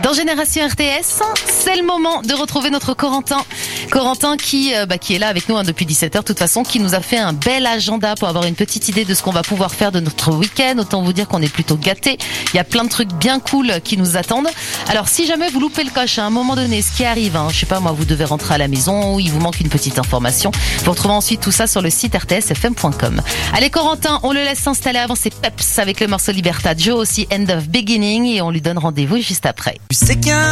Dans Génération RTS, c'est le moment de retrouver notre Corentin. Corentin qui est là avec nous depuis 17h de toute façon, qui nous a fait un bel agenda pour avoir une petite idée de ce qu'on va pouvoir faire de notre week-end. Autant vous dire qu'on est plutôt gâtés. Il y a plein de trucs bien cool qui nous attendent. Alors si jamais vous loupez le coche à un moment donné, ce qui arrive, je sais pas moi, vous devez rentrer à la maison ou il vous manque une petite information, vous retrouvez ensuite tout ça sur le site rtsfm.com. Allez Corentin, on le laisse s'installer avant ses peps avec le morceau Libertad Joe aussi End of Beginning et on lui donne rendez-vous juste après.